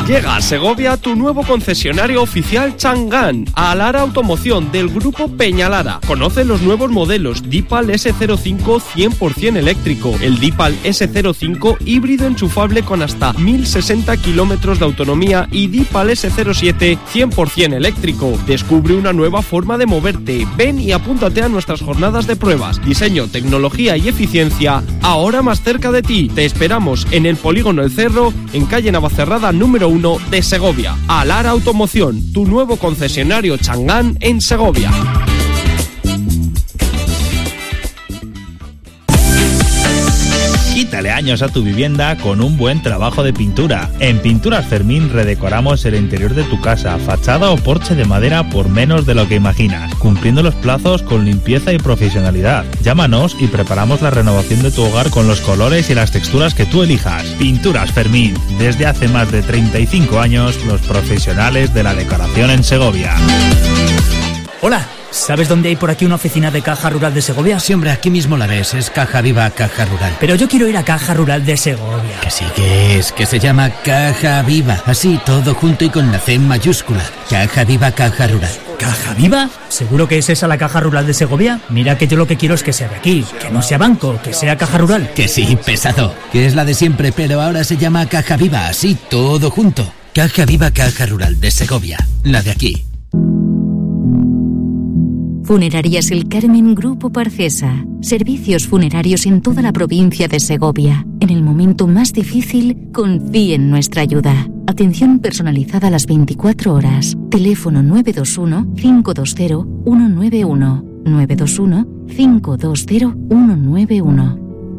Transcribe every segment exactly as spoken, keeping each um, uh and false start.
Llega a Segovia tu nuevo concesionario oficial Chang'an, a Lara Automoción del grupo Peñalara. Conoce los nuevos modelos Deepal ese cero cinco cien por ciento eléctrico, el Deepal ese cero cinco híbrido enchufable con hasta mil sesenta kilómetros de autonomía y Deepal ese cero siete cien por ciento eléctrico. Descubre una nueva forma de moverte. Ven y apúntate a nuestras jornadas de pruebas. Diseño, tecnología y eficiencia, ahora más cerca de ti. Te esperamos en el Polígono El Cerro, en calle Navacerrada número uno de Segovia. Alara Automoción, tu nuevo concesionario Chang'an en Segovia. Quítale años a tu vivienda con un buen trabajo de pintura. En Pinturas Fermín redecoramos el interior de tu casa, fachada o porche de madera por menos de lo que imaginas, cumpliendo los plazos con limpieza y profesionalidad. Llámanos y preparamos la renovación de tu hogar con los colores y las texturas que tú elijas. Pinturas Fermín, desde hace más de treinta y cinco años, los profesionales de la decoración en Segovia. Hola. ¿Sabes dónde hay por aquí una oficina de Caja Rural de Segovia? Sí, hombre, aquí mismo la ves, es Caja Viva Caja Rural. Pero yo quiero ir a Caja Rural de Segovia. Que sí que es, que se llama Caja Viva, así todo junto y con la C mayúscula. Caja Viva Caja Rural. ¿Caja Viva? ¿Seguro que es esa la Caja Rural de Segovia? Mira que yo lo que quiero es que sea de aquí, que no sea banco, que sea Caja Rural. Que sí, pesado, que es la de siempre, pero ahora se llama Caja Viva, así todo junto. Caja Viva Caja Rural de Segovia, la de aquí. Funerarias El Carmen Grupo Parcesa. Servicios funerarios en toda la provincia de Segovia. En el momento más difícil, confíe en nuestra ayuda. Atención personalizada a las veinticuatro horas. Teléfono nueve dos uno, cinco dos cero, uno nueve uno. nueve dos uno, cinco dos cero, uno nueve uno.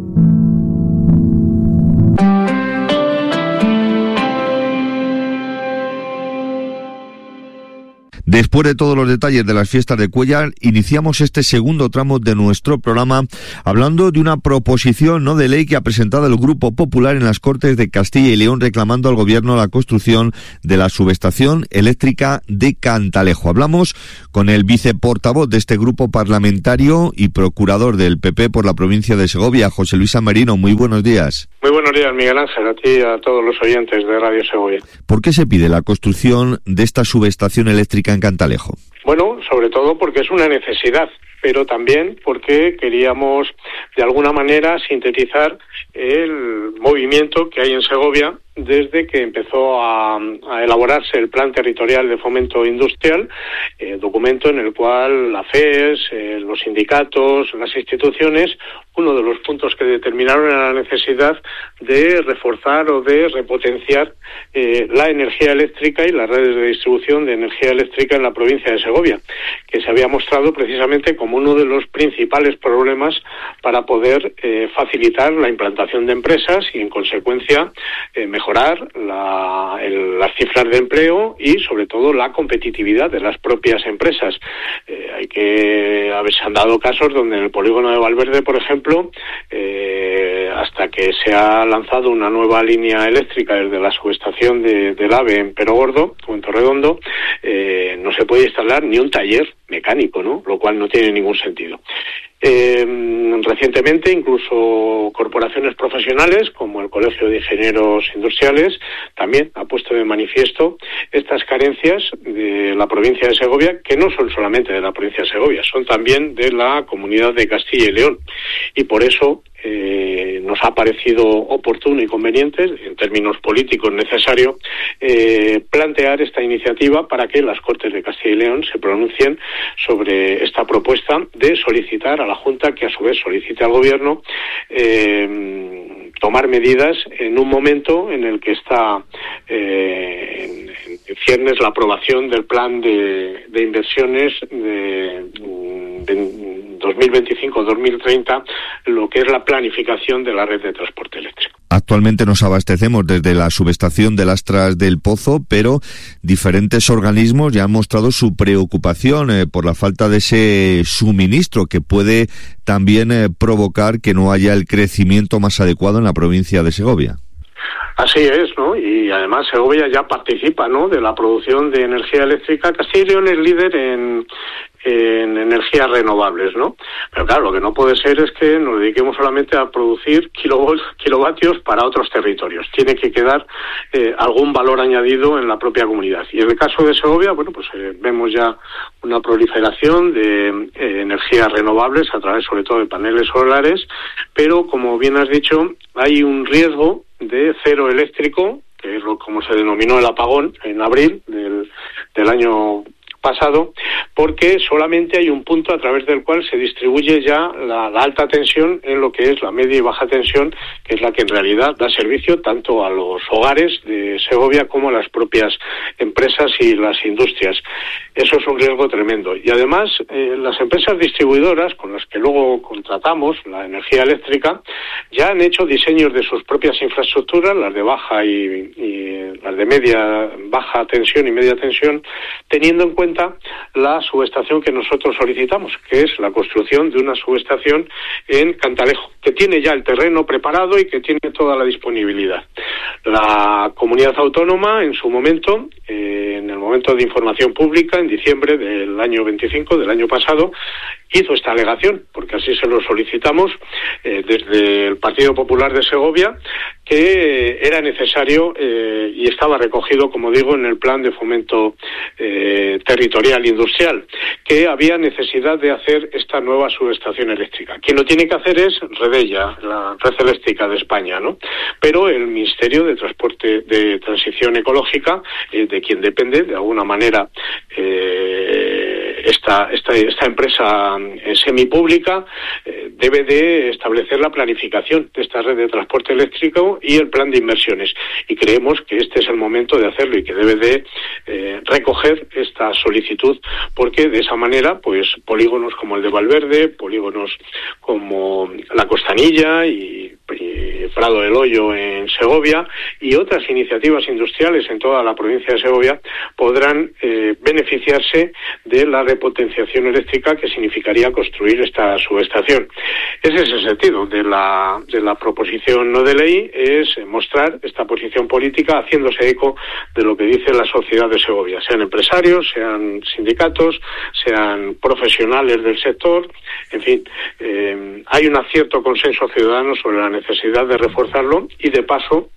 Después de todos los detalles de las fiestas de Cuéllar, iniciamos este segundo tramo de nuestro programa hablando de una proposición no de ley que ha presentado el Grupo Popular en las Cortes de Castilla y León reclamando al Gobierno la construcción de la subestación eléctrica de Cantalejo. Hablamos con el viceportavoz de este grupo parlamentario y procurador del P P por la provincia de Segovia, José Luis San Marino. Muy buenos días. Muy buenos días, Miguel Ángel, a ti y a todos los oyentes de Radio Segovia. ¿Por qué se pide la construcción de esta subestación eléctrica en Cantalejo? Bueno, sobre todo porque es una necesidad, pero también porque queríamos de alguna manera sintetizar el movimiento que hay en Segovia desde que empezó a, a elaborarse el Plan Territorial de Fomento Industrial, eh, documento en el cual la F E S, eh, los sindicatos, las instituciones, uno de los puntos que determinaron era la necesidad de reforzar o de repotenciar eh, la energía eléctrica y las redes de distribución de energía eléctrica en la provincia de Segovia, que se había mostrado precisamente como uno de los principales problemas para poder eh, facilitar la implantación de empresas y, en consecuencia, eh, mejorar la, el, las cifras de empleo y, sobre todo, la competitividad de las propias empresas. Eh, hay que haberse han dado casos donde en el polígono de Valverde, por ejemplo, eh, hasta que se ha lanzado una nueva línea eléctrica desde la subestación de, del AVE en Perogordo o en Torredondo, eh, no se puede instalar ni un taller mecánico, ¿no? Lo cual no tiene ningún sentido. Eh, recientemente, incluso corporaciones profesionales, como el Colegio de Ingenieros Industriales, también ha puesto de manifiesto estas carencias de la provincia de Segovia, que no son solamente de la provincia de Segovia, son también de la Comunidad de Castilla y León. Y por eso eh, nos ha parecido oportuno y conveniente, en términos políticos necesario, eh, plantear esta iniciativa para que las Cortes de Castilla y León se pronuncien sobre esta propuesta de solicitar a la Junta, que a su vez solicite al Gobierno, eh, tomar medidas en un momento en el que está eh, en, en ciernes la aprobación del plan de, de inversiones de, de dos mil veinticinco a dos mil treinta, lo que es la planificación de la red de transporte eléctrico. Actualmente nos abastecemos desde la subestación de Lastras del Pozo, pero diferentes organismos ya han mostrado su preocupación eh, por la falta de ese suministro que puede también eh, provocar que no haya el crecimiento más adecuado en la provincia de Segovia. Así es, ¿no? Y además Segovia ya participa, ¿no?, de la producción de energía eléctrica. Castilla y León es líder en en energías renovables, ¿no? Pero claro, lo que no puede ser es que nos dediquemos solamente a producir kilovolts, kilovatios para otros territorios. Tiene que quedar eh, algún valor añadido en la propia comunidad. Y en el caso de Segovia, bueno, pues eh, vemos ya una proliferación de eh, energías renovables a través sobre todo de paneles solares, pero como bien has dicho, hay un riesgo de cero eléctrico, que es lo como se denominó el apagón en abril del, del año pasado, porque solamente hay un punto a través del cual se distribuye ya la, la alta tensión en lo que es la media y baja tensión, que es la que en realidad da servicio tanto a los hogares de Segovia como a las propias empresas y las industrias. Eso es un riesgo tremendo. Y además, eh, las empresas distribuidoras con las que luego contratamos la energía eléctrica ya han hecho diseños de sus propias infraestructuras, las de baja y, y las de media, baja tensión y media tensión, teniendo en cuenta la subestación que nosotros solicitamos, que es la construcción de una subestación en Cantalejo, que tiene ya el terreno preparado y que tiene toda la disponibilidad. La comunidad autónoma, en su momento, eh, en el momento de información pública, en diciembre del año veinticinco, del año pasado, hizo esta alegación, porque así se lo solicitamos eh, desde el Partido Popular de Segovia, que era necesario eh, y estaba recogido, como digo, en el plan de fomento eh, territorial industrial, que había necesidad de hacer esta nueva subestación eléctrica. Quien lo tiene que hacer es Redella, la red eléctrica de España, ¿no? Pero el Ministerio de Transporte de Transición Ecológica, eh, de quien depende de alguna manera eh, esta, esta, esta empresa eh, semipública, eh, debe de establecer la planificación de esta red de transporte eléctrico y el plan de inversiones. Y creemos que este es el momento de hacerlo y que debe de eh, recoger esta solicitud, porque de esa manera, pues, polígonos como el de Valverde, polígonos como la Costanilla y, y Prado del Hoyo en Segovia y otras iniciativas industriales en toda la provincia de Segovia podrán eh, beneficiarse de la repotenciación eléctrica que significaría construir esta subestación. Ese es el sentido de la, de la proposición no de ley, es mostrar esta posición política haciéndose eco de lo que dice la sociedad de Segovia, sean empresarios, sean sindicatos, sean profesionales del sector, en fin, eh, hay un cierto consenso ciudadano sobre la necesidad de reforzarlo y de paso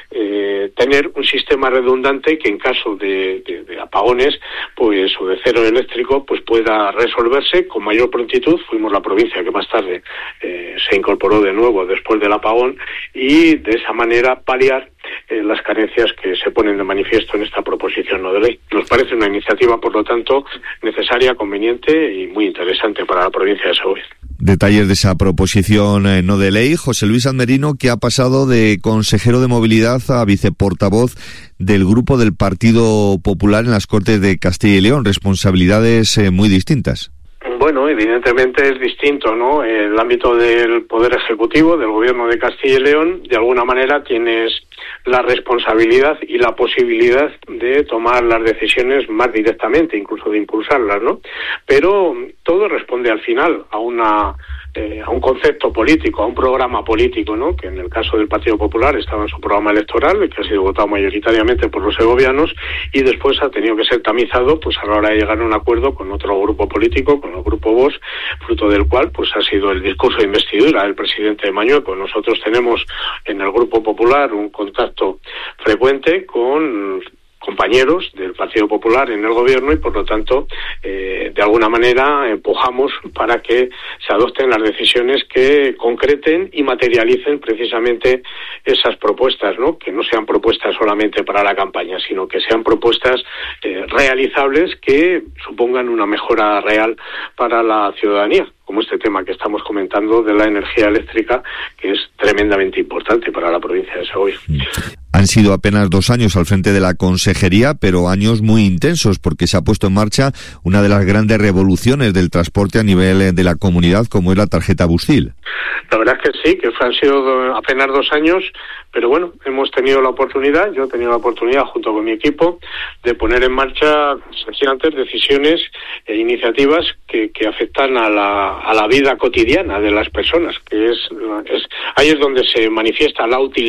eh, tener un sistema redundante que en caso de, de, de apagones pues o de cero eléctrico pues pueda resolverse con mayor prontitud. Fuimos la provincia que más tarde eh, se incorporó de nuevo después del apagón y de esa manera paliar eh, las carencias que se ponen de manifiesto en esta proposición no de ley. Nos parece una iniciativa, por lo tanto, necesaria, conveniente y muy interesante para la provincia de Segovia. Detalles de esa proposición eh, no de ley. José Luis Anderino, que ha pasado de consejero de movilidad a viceportavoz del grupo del Partido Popular en las Cortes de Castilla y León. Responsabilidades eh, muy distintas. Bueno, evidentemente es distinto, ¿no? El ámbito del Poder Ejecutivo, del Gobierno de Castilla y León, de alguna manera tienes la responsabilidad y la posibilidad de tomar las decisiones más directamente, incluso de impulsarlas, ¿no? Pero todo responde al final a una eh, a un concepto político, a un programa político, ¿no? Que en el caso del Partido Popular estaba en su programa electoral, que ha sido votado mayoritariamente por los segovianos y después ha tenido que ser tamizado, pues a la hora de llegar a un acuerdo con otro grupo político, con el Grupo Vox, fruto del cual pues ha sido el discurso de investidura del presidente Mañueco. Nosotros tenemos en el Grupo Popular un contacto frecuente con compañeros del Partido Popular en el gobierno y por lo tanto eh, de alguna manera empujamos para que se adopten las decisiones que concreten y materialicen precisamente esas propuestas, ¿no? Que no sean propuestas solamente para la campaña, sino que sean propuestas eh, realizables que supongan una mejora real para la ciudadanía, como este tema que estamos comentando de la energía eléctrica, que es tremendamente importante para la provincia de Segovia. Han sido apenas dos años al frente de la consejería, pero años muy intensos, porque se ha puesto en marcha una de las grandes revoluciones del transporte a nivel de la comunidad, como es la tarjeta Bustil. La verdad es que sí, que han sido apenas dos años, pero bueno, hemos tenido la oportunidad, yo he tenido la oportunidad junto con mi equipo, de poner en marcha, como decía antes, decisiones e iniciativas que, que afectan a la, a la vida cotidiana de las personas, que es, es ahí es donde se manifiesta la utilidad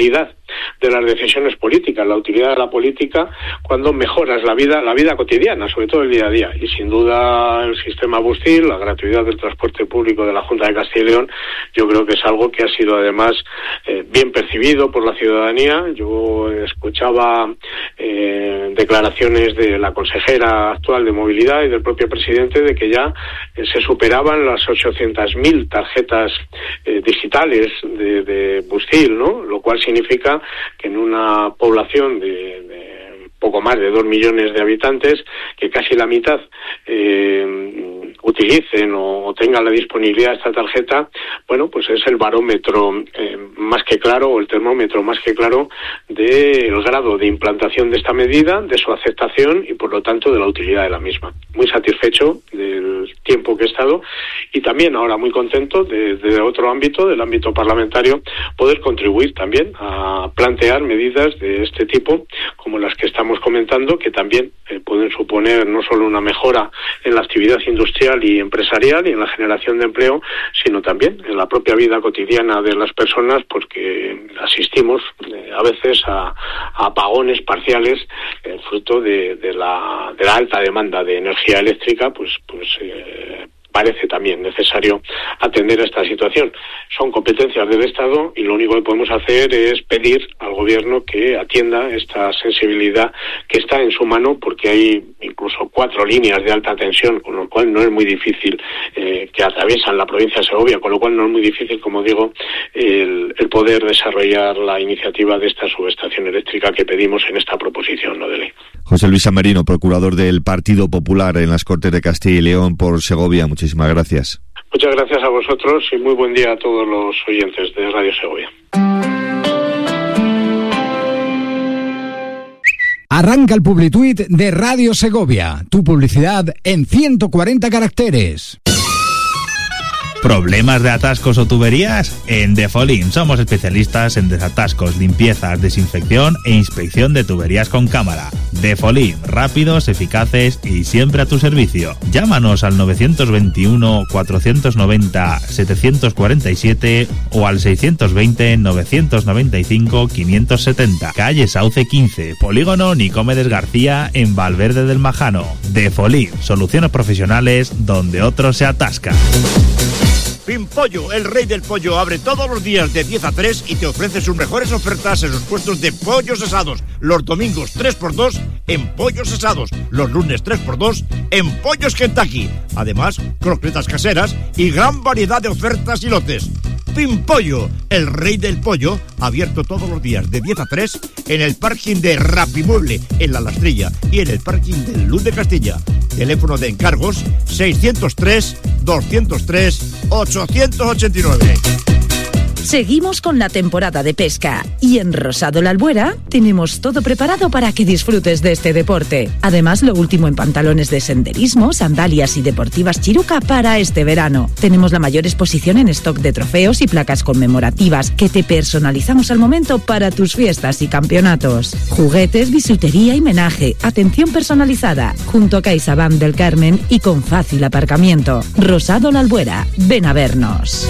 de las decisiones políticas, la utilidad de la política cuando mejoras la vida, la vida cotidiana, sobre todo el día a día. Y sin duda el sistema Bustil, la gratuidad del transporte público de la Junta de Castilla y León, yo creo que es algo que ha sido además eh, bien percibido por la ciudadanía. Yo escuchaba eh, declaraciones de la consejera actual de Movilidad y del propio presidente de que ya eh, se superaban las ochocientas mil tarjetas eh, digitales de, de Bustil, ¿no? Lo cual significa que en una población de, de poco más de dos millones de habitantes, que casi la mitad eh, utilicen o, o tengan la disponibilidad de esta tarjeta, bueno, pues es el barómetro eh, más que claro, o el termómetro más que claro del grado de implantación de esta medida, de su aceptación y por lo tanto de la utilidad de la misma. Muy satisfecho del tiempo que he estado y también ahora muy contento de, de otro ámbito, del ámbito parlamentario, poder contribuir también a plantear medidas de este tipo como las que estamos comentando, que también eh, pueden suponer no solo una mejora en la actividad industrial y empresarial y en la generación de empleo, sino también en la propia vida cotidiana de las personas, porque asistimos eh, a veces a, a apagones parciales eh, fruto de, de, la, de la alta demanda de energía eléctrica, pues, pues eh, parece también necesario atender a esta situación. Son competencias del Estado y lo único que podemos hacer es pedir al Gobierno que atienda esta sensibilidad que está en su mano, porque hay incluso cuatro líneas de alta tensión, con lo cual no es muy difícil, eh, que atraviesan la provincia de Segovia, con lo cual no es muy difícil, como digo, el, el poder desarrollar la iniciativa de esta subestación eléctrica que pedimos en esta proposición no de ley. José Luis San Marino, procurador del Partido Popular en las Cortes de Castilla y León por Segovia, muchísimas gracias. Muchas gracias a vosotros y muy buen día a todos los oyentes de Radio Segovia. Arranca el Publituit de Radio Segovia, tu publicidad en ciento cuarenta caracteres. ¿Problemas de atascos o tuberías? En Defolim somos especialistas en desatascos, limpiezas, desinfección e inspección de tuberías con cámara. Defolim, rápidos, eficaces y siempre a tu servicio. Llámanos al nueve dos uno, cuatro nueve cero, siete cuatro siete o al seis dos cero, nueve nueve cinco, cinco siete cero. Calle Sauce quince, Polígono Nicomedes García en Valverde del Majano. Defolim, soluciones profesionales donde otros se atascan. Pimpollo, el rey del pollo, abre todos los días de diez a tres y te ofrece sus mejores ofertas en sus puestos de pollos asados. Los domingos tres por dos en pollos asados. Los lunes tres por dos en pollos Kentucky. Además, croquetas caseras y gran variedad de ofertas y lotes. Pimpollo, el rey del pollo, abierto todos los días de diez a tres en el parking de Rapimueble, en La Lastrilla, y en el parking del Luz de Castilla. Teléfono de encargos seiscientos tres, doscientos tres, ochocientos ochenta y nueve. Seguimos con la temporada de pesca y en Rosado La Albuera tenemos todo preparado para que disfrutes de este deporte. Además, lo último en pantalones de senderismo, sandalias y deportivas Chiruca para este verano. Tenemos la mayor exposición en stock de trofeos y placas conmemorativas que te personalizamos al momento para tus fiestas y campeonatos. Juguetes, bisutería y menaje, atención personalizada, junto a CaixaBank del Carmen y con fácil aparcamiento. Rosado La Albuera, ven a vernos.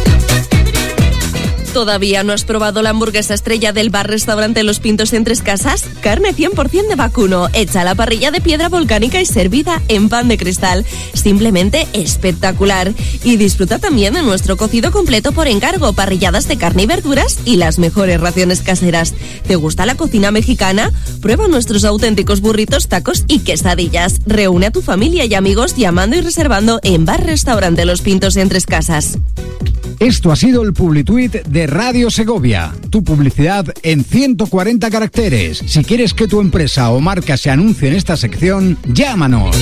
¿Todavía no has probado la hamburguesa estrella del bar-restaurante Los Pintos en Tres Casas? Carne cien por ciento de vacuno, hecha a la parrilla de piedra volcánica y servida en pan de cristal. Simplemente espectacular. Y disfruta también de nuestro cocido completo por encargo, parrilladas de carne y verduras y las mejores raciones caseras. ¿Te gusta la cocina mexicana? Prueba nuestros auténticos burritos, tacos y quesadillas. Reúne a tu familia y amigos llamando y reservando en bar-restaurante Los Pintos en Tres Casas. Esto ha sido el Publituit de Radio Segovia, tu publicidad en ciento cuarenta caracteres. Si quieres que tu empresa o marca se anuncie en esta sección, llámanos.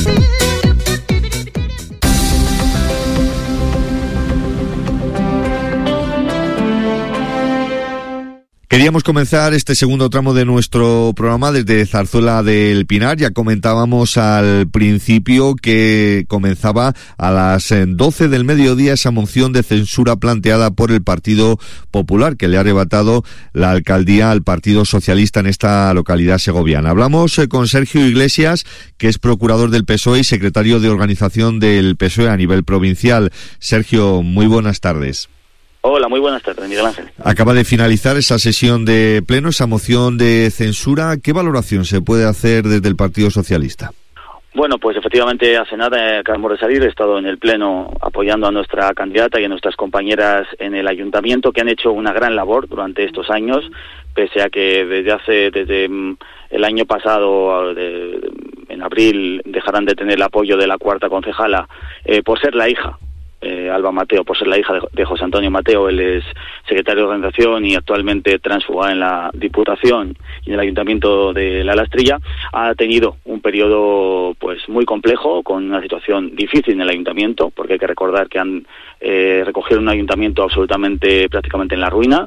Queríamos comenzar este segundo tramo de nuestro programa desde Zarzuela del Pinar. Ya comentábamos al principio que comenzaba a las doce del mediodía esa moción de censura planteada por el Partido Popular, que le ha arrebatado la alcaldía al Partido Socialista en esta localidad segoviana. Hablamos con Sergio Iglesias, que es procurador del P S O E y secretario de organización del P S O E a nivel provincial. Sergio, muy buenas tardes. Hola, muy buenas tardes, Miguel Ángel. Acaba de finalizar esa sesión de pleno, esa moción de censura. ¿Qué valoración se puede hacer desde el Partido Socialista? Bueno, pues efectivamente hace nada acabamos de salir, he estado en el Pleno apoyando a nuestra candidata y a nuestras compañeras en el Ayuntamiento, que han hecho una gran labor durante estos años, pese a que desde hace, desde el año pasado, de, de, en abril, dejarán de tener el apoyo de la cuarta concejala eh, por ser la hija. Eh, Alba Mateo, por ser la hija de, de José Antonio Mateo. Él es secretario de organización y actualmente tránsfuga en la Diputación y en el Ayuntamiento de La Lastrilla. Ha tenido un periodo pues muy complejo, con una situación difícil en el Ayuntamiento, porque hay que recordar que han eh, recogido un ayuntamiento absolutamente, prácticamente en la ruina.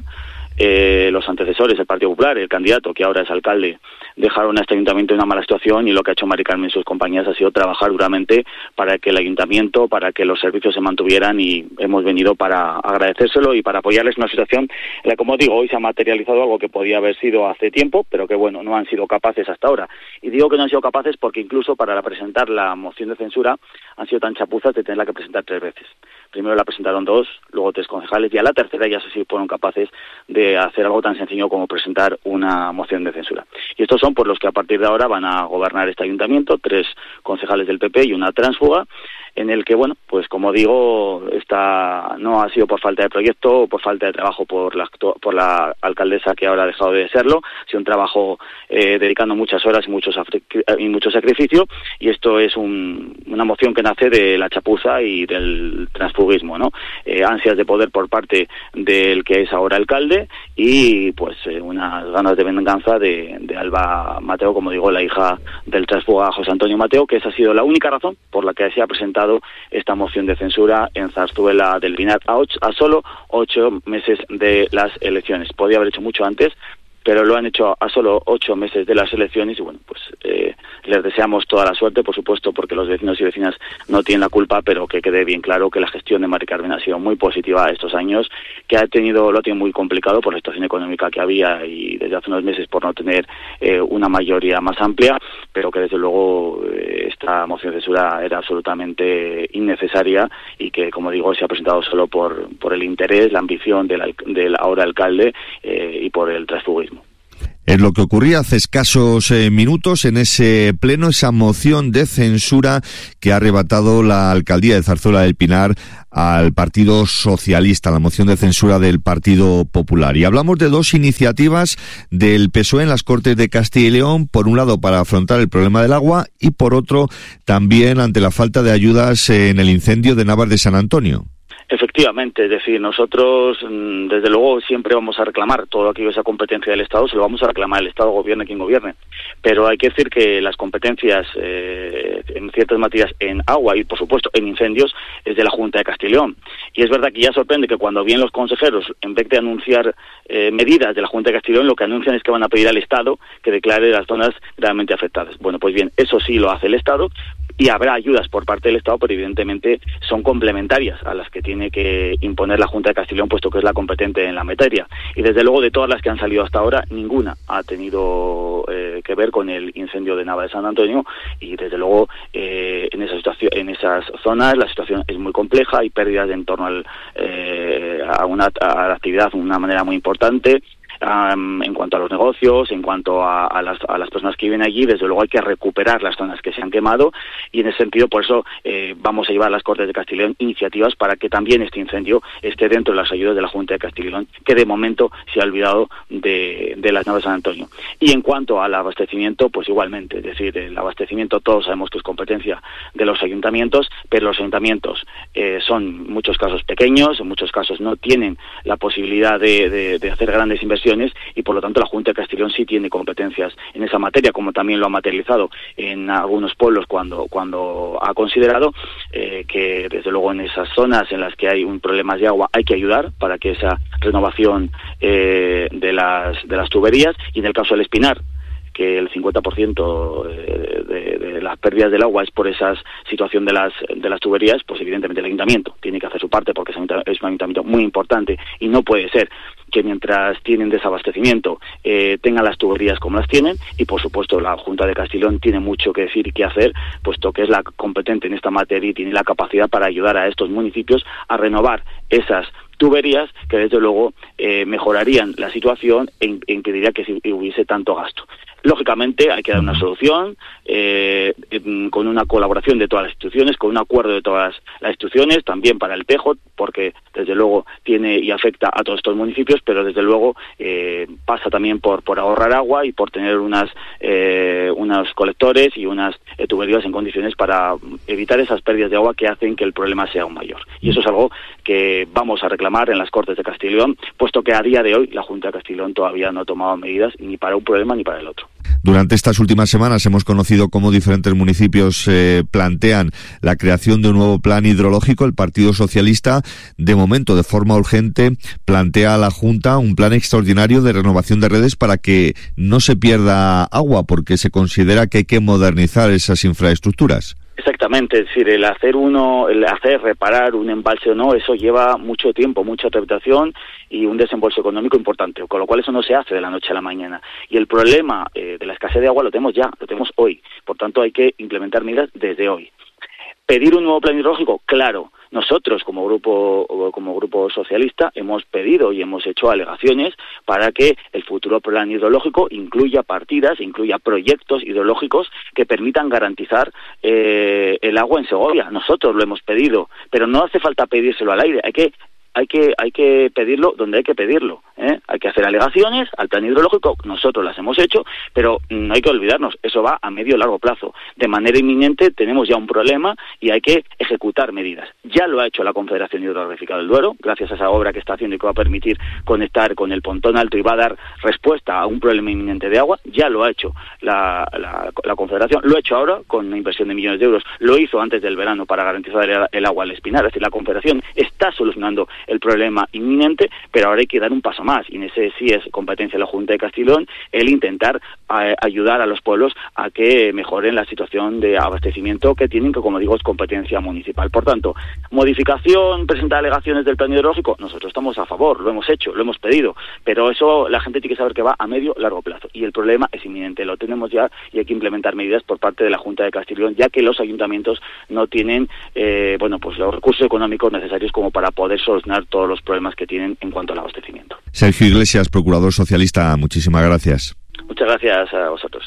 Eh, los antecesores del Partido Popular, el candidato que ahora es alcalde, dejaron a este ayuntamiento en una mala situación, y lo que ha hecho Mari Carmen y sus compañías ha sido trabajar duramente para que el ayuntamiento, para que los servicios se mantuvieran, y hemos venido para agradecérselo y para apoyarles en una situación en la, como digo, hoy se ha materializado algo que podía haber sido hace tiempo, pero que bueno, no han sido capaces hasta ahora. Y digo que no han sido capaces porque incluso para presentar la moción de censura han sido tan chapuzas de tenerla que presentar tres veces. Primero la presentaron dos, luego tres concejales, y a la tercera ya sí fueron capaces de hacer algo tan sencillo como presentar una moción de censura. Y estos son por los que a partir de ahora van a gobernar este ayuntamiento, tres concejales del P P y una tránsfuga, en el que, bueno, pues como digo, esta no ha sido por falta de proyecto o por falta de trabajo por la, por la alcaldesa, que ahora ha dejado de serlo, ha sido un trabajo eh, dedicando muchas horas y muchos y mucho sacrificio, y esto es un, una moción que nace de la chapuza y del transfugismo, ¿no? Eh, ansias de poder por parte del que es ahora alcalde, y pues eh, unas ganas de venganza de, de Alba Mateo, como digo, la hija del transfuga José Antonio Mateo, que esa ha sido la única razón por la que se ha presentado esta moción de censura en Zarzuela del Pinar, a, ocho, a solo ocho meses de las elecciones. Podía haber hecho mucho antes, pero lo han hecho a solo ocho meses de las elecciones, y bueno, pues eh, les deseamos toda la suerte, por supuesto, porque los vecinos y vecinas no tienen la culpa, pero que quede bien claro que la gestión de Mari Carmen ha sido muy positiva estos años, que ha tenido, lo ha tenido muy complicado por la situación económica que había y desde hace unos meses por no tener eh, una mayoría más amplia, pero que desde luego eh, esta moción de censura era absolutamente innecesaria, y que, como digo, se ha presentado solo por, por el interés, la ambición del, del ahora alcalde eh, y por el transfugismo. Es lo que ocurría hace escasos eh, minutos en ese pleno, esa moción de censura que ha arrebatado la alcaldía de Zarzuela del Pinar al Partido Socialista, la moción de censura del Partido Popular. Y hablamos de dos iniciativas del P S O E en las Cortes de Castilla y León, por un lado para afrontar el problema del agua y por otro también ante la falta de ayudas en el incendio de Navas de San Antonio. Efectivamente, es decir, nosotros desde luego siempre vamos a reclamar todo aquello que es la competencia del Estado, se lo vamos a reclamar al Estado, gobierne quien gobierne, pero hay que decir que las competencias eh, en ciertas materias en agua y por supuesto en incendios es de la Junta de Castilla y León, y es verdad que ya sorprende que cuando vienen los consejeros, en vez de anunciar eh, medidas de la Junta de Castilla y León, lo que anuncian es que van a pedir al Estado que declare las zonas gravemente afectadas. Bueno, pues bien, eso sí lo hace el Estado, y habrá ayudas por parte del Estado, pero evidentemente son complementarias a las que tiene que imponer la Junta de Castilla y León, puesto que es la competente en la materia. Y desde luego, de todas las que han salido hasta ahora, ninguna ha tenido eh, que ver con el incendio de Navas de San Antonio, y desde luego eh, en esa situación, en esas zonas la situación es muy compleja, hay pérdidas en torno al, eh, a, una, a la actividad de una manera muy importante. Um, en cuanto a los negocios, en cuanto a, a, las, a las personas que viven allí, desde luego hay que recuperar las zonas que se han quemado, y en ese sentido, por eso eh, vamos a llevar a las Cortes de Castilla y León iniciativas para que también este incendio esté dentro de las ayudas de la Junta de Castilla y León, que de momento se ha olvidado de, de las Navas de San Antonio. Y en cuanto al abastecimiento, pues igualmente, es decir, el abastecimiento todos sabemos que es competencia de los ayuntamientos, pero los ayuntamientos eh, son en muchos casos pequeños, en muchos casos no tienen la posibilidad de, de, de hacer grandes inversiones, y por lo tanto la Junta de Castilla y León sí tiene competencias en esa materia, como también lo ha materializado en algunos pueblos cuando cuando ha considerado eh, que desde luego en esas zonas en las que hay un problemas de agua hay que ayudar para que esa renovación eh, de las de las tuberías, y en el caso del Espinar, que el cincuenta por ciento de, de, de las pérdidas del agua es por esa situación de las de las tuberías, pues evidentemente el ayuntamiento tiene que hacer su parte, porque es un ayuntamiento muy importante, y no puede ser que mientras tienen desabastecimiento eh, tengan las tuberías como las tienen, y por supuesto la Junta de Castilla y León tiene mucho que decir y que hacer, puesto que es la competente en esta materia y tiene la capacidad para ayudar a estos municipios a renovar esas tuberías que desde luego eh, mejorarían la situación e, e impediría que se hubiese tanto gasto. Lógicamente hay que dar una solución eh, con una colaboración de todas las instituciones, con un acuerdo de todas las instituciones, también para el Tejo, porque desde luego tiene y afecta a todos estos municipios, pero desde luego eh, pasa también por, por ahorrar agua y por tener unas eh, unos colectores y unas eh, tuberías en condiciones para evitar esas pérdidas de agua que hacen que el problema sea aún mayor. Y eso es algo que vamos a reclamar en las Cortes de Castilla y León, puesto que a día de hoy la Junta de Castilla y León todavía no ha tomado medidas ni para un problema ni para el otro. Durante estas últimas semanas hemos conocido cómo diferentes municipios eh, plantean la creación de un nuevo plan hidrológico. El Partido Socialista, de momento, de forma urgente, plantea a la Junta un plan extraordinario de renovación de redes para que no se pierda agua, porque se considera que hay que modernizar esas infraestructuras. Exactamente, es decir, el hacer uno, el hacer reparar un embalse o no, eso lleva mucho tiempo, mucha tramitación y un desembolso económico importante, con lo cual eso no se hace de la noche a la mañana. Y el problema eh, de la escasez de agua lo tenemos ya, lo tenemos hoy, por tanto hay que implementar medidas desde hoy. ¿Pedir un nuevo plan hidrológico? Claro. Nosotros, como grupo como grupo socialista, hemos pedido y hemos hecho alegaciones para que el futuro plan hidrológico incluya partidas, incluya proyectos hidrológicos que permitan garantizar eh, el agua en Segovia. Nosotros lo hemos pedido, pero no hace falta pedírselo al aire, hay que hay que hay que pedirlo donde hay que pedirlo, ¿eh? Hay que hacer alegaciones al plan hidrológico, nosotros las hemos hecho, pero no hay que olvidarnos, eso va a medio y largo plazo. De manera inminente tenemos ya un problema y hay que ejecutar medidas. Ya lo ha hecho la Confederación Hidrográfica del Duero, gracias a esa obra que está haciendo y que va a permitir conectar con el Pontón Alto y va a dar respuesta a un problema inminente de agua. Ya lo ha hecho la, la, la Confederación, lo ha hecho ahora con una inversión de millones de euros, lo hizo antes del verano para garantizar el, el agua al Espinar. Es decir, la Confederación está solucionando el problema inminente, pero ahora hay que dar un paso más, y en ese sí es competencia de la Junta de Castilla y León el intentar a, ayudar a los pueblos a que mejoren la situación de abastecimiento que tienen, que como digo es competencia municipal. Por tanto, modificación, presentar alegaciones del plan hidrológico, nosotros estamos a favor, lo hemos hecho, lo hemos pedido, pero eso la gente tiene que saber que va a medio largo plazo, y el problema es inminente, lo tenemos ya y hay que implementar medidas por parte de la Junta de Castilla y León, ya que los ayuntamientos no tienen eh, bueno pues los recursos económicos necesarios como para poder solucionar todos los problemas que tienen en cuanto al abastecimiento. Sergio Iglesias, procurador socialista, muchísimas gracias. Muchas gracias a vosotros.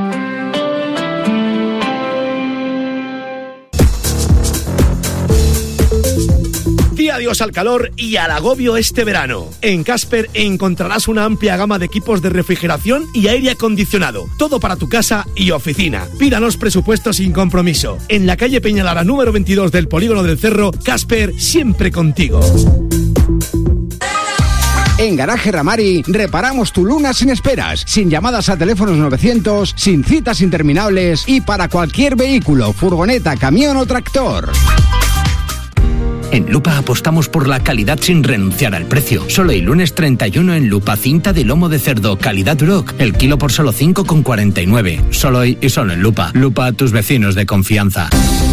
Di adiós al calor y al agobio este verano. En Casper encontrarás una amplia gama de equipos de refrigeración y aire acondicionado. Todo para tu casa y oficina. Pídanos presupuestos sin compromiso. En la calle Peñalara número veintidós del Polígono del Cerro, Casper siempre contigo. En Garaje Ramari reparamos tu Luna sin esperas, sin llamadas a teléfonos novecientos, sin citas interminables y para cualquier vehículo, furgoneta, camión o tractor. En Lupa apostamos por la calidad sin renunciar al precio. Solo el lunes treinta y uno en Lupa cinta de lomo de cerdo calidad Duroc, el kilo por solo cinco con cuarenta y nueve. Solo hoy y solo en Lupa. Lupa, tus vecinos de confianza.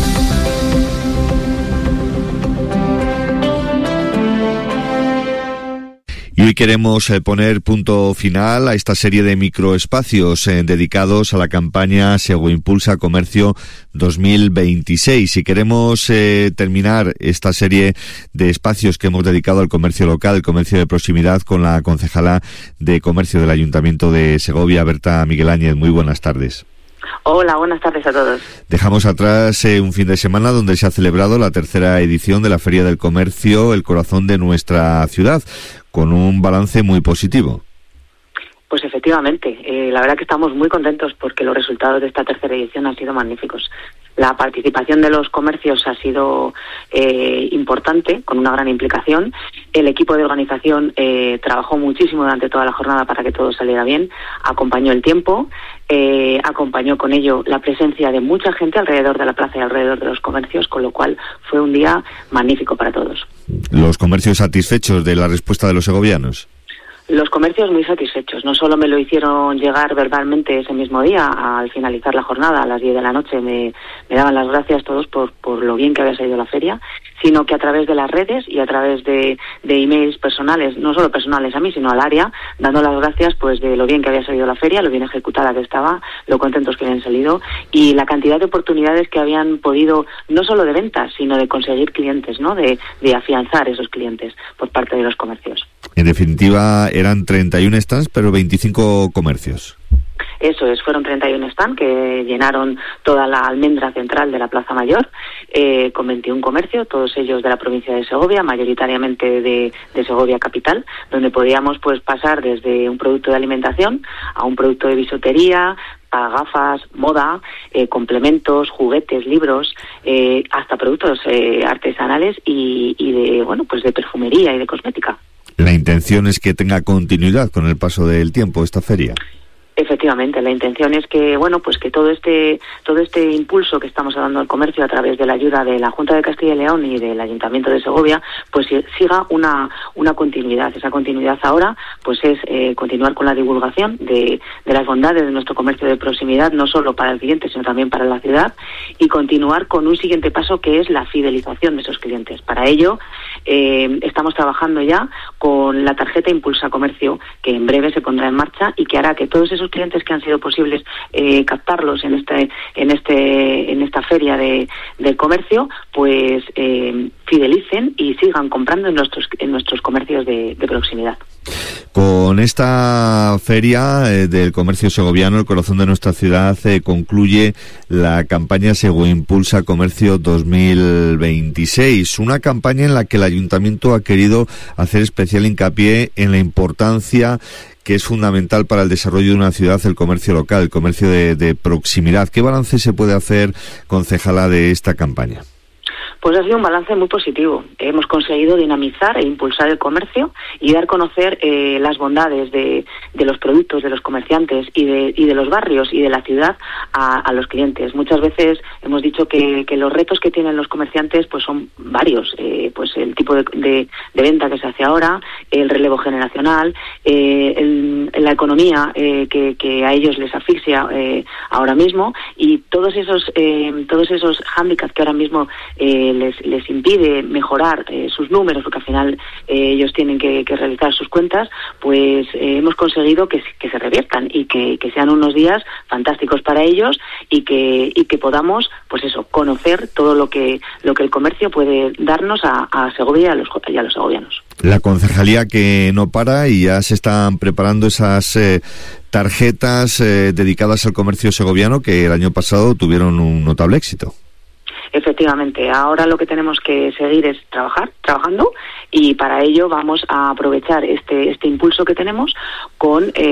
Y hoy queremos eh, poner punto final a esta serie de microespacios eh, dedicados a la campaña Sego Impulsa Comercio dos mil veintiséis. Y queremos eh, terminar esta serie de espacios que hemos dedicado al comercio local, el comercio de proximidad, con la concejala de Comercio del Ayuntamiento de Segovia, Berta Miguel Áñez. Muy buenas tardes. Hola, buenas tardes a todos. Dejamos atrás eh, un fin de semana donde se ha celebrado la tercera edición de la Feria del Comercio, el corazón de nuestra ciudad, con un balance muy positivo. Pues efectivamente, eh, la verdad que estamos muy contentos porque los resultados de esta tercera edición han sido magníficos. La participación de los comercios ha sido eh, importante, con una gran implicación. El equipo de organización eh, trabajó muchísimo durante toda la jornada para que todo saliera bien, acompañó el tiempo, eh, acompañó con ello la presencia de mucha gente alrededor de la plaza y alrededor de los comercios, con lo cual fue un día magnífico para todos. ¿Los comercios satisfechos de la respuesta de los segovianos? Los comercios muy satisfechos. No solo me lo hicieron llegar verbalmente ese mismo día, al finalizar la jornada, a las diez de la noche, me, me daban las gracias todos por, por lo bien que había salido la feria, sino que a través de las redes y a través de, de emails personales, no solo personales a mí, sino al área, dando las gracias pues de lo bien que había salido la feria, lo bien ejecutada que estaba, lo contentos que habían salido y la cantidad de oportunidades que habían podido, no solo de ventas, sino de conseguir clientes, ¿no? De, de afianzar esos clientes por parte de los comercios. En definitiva, eran treinta y un stands, pero veinticinco comercios. Eso es, fueron treinta y un stands que llenaron toda la almendra central de la Plaza Mayor, eh, con veintiún comercios, todos ellos de la provincia de Segovia, mayoritariamente de, de Segovia capital, donde podíamos pues pasar desde un producto de alimentación a un producto de bisutería, para gafas, moda, eh, complementos, juguetes, libros, eh, hasta productos eh, artesanales y, y de bueno pues de perfumería y de cosmética. La intención es que tenga continuidad con el paso del tiempo esta feria. Efectivamente, la intención es que, bueno, pues que todo este todo este impulso que estamos dando al comercio a través de la ayuda de la Junta de Castilla y León y del Ayuntamiento de Segovia, pues siga una una continuidad. Esa continuidad ahora, pues es eh, continuar con la divulgación de, de las bondades de nuestro comercio de proximidad, no solo para el cliente, sino también para la ciudad, y continuar con un siguiente paso que es la fidelización de esos clientes. Para ello, eh, estamos trabajando ya con la tarjeta Impulsa Comercio, que en breve se pondrá en marcha y que hará que todos esos clientes que han sido posibles eh, captarlos en este en este en esta feria de del comercio, pues eh, fidelicen y sigan comprando en nuestros en nuestros comercios de, de proximidad. Con esta feria eh, del comercio segoviano, el corazón de nuestra ciudad, eh, concluye la campaña Sego Impulsa Comercio dos mil veintiséis, una campaña en la que el Ayuntamiento ha querido hacer especial hincapié en la importancia que es fundamental para el desarrollo de una ciudad, el comercio local, el comercio de, de proximidad. ¿Qué balance se puede hacer, concejala, de esta campaña? Pues ha sido un balance muy positivo. Hemos conseguido dinamizar e impulsar el comercio y dar a conocer eh, las bondades de, de los productos, de los comerciantes y de, y de los barrios y de la ciudad a, a los clientes. Muchas veces hemos dicho que, que los retos que tienen los comerciantes pues son varios. Eh, pues el tipo de, de, de venta que se hace ahora, el relevo generacional, eh, el, la economía eh, que, que a ellos les asfixia eh, ahora mismo y todos esos eh, todos esos hándicaps que ahora mismo eh, Les, les impide mejorar eh, sus números, porque al final eh, ellos tienen que, que realizar sus cuentas, pues eh, hemos conseguido que, que se reviertan y que, que sean unos días fantásticos para ellos y que y que podamos, pues eso, conocer todo lo que lo que el comercio puede darnos a, a Segovia y a los, y a los segovianos. La concejalía que no para y ya se están preparando esas eh, tarjetas eh, dedicadas al comercio segoviano que el año pasado tuvieron un notable éxito. Efectivamente, ahora lo que tenemos que seguir es trabajar, trabajando, y para ello vamos a aprovechar este este impulso que tenemos con eh,